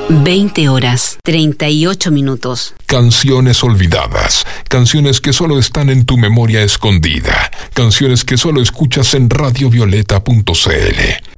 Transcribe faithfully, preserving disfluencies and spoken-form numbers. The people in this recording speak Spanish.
veinte horas, treinta y ocho minutos. Canciones olvidadas, canciones que solo están en tu memoria escondida, canciones que solo escuchas en radiovioleta punto c l.